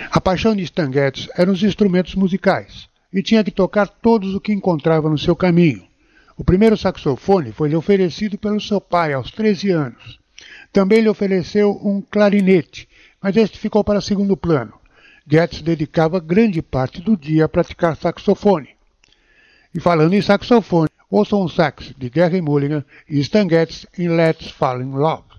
A paixão de Stan Getz eram os instrumentos musicais, e tinha que tocar todos o que encontrava no seu caminho. O primeiro saxofone foi lhe oferecido pelo seu pai aos 13 anos. Também lhe ofereceu um clarinete, mas este ficou para segundo plano. Getz dedicava grande parte do dia a praticar saxofone. E falando em saxofone, ouçam um sax de Gerry Mulligan e Stan Getz em Let's Fall in Love.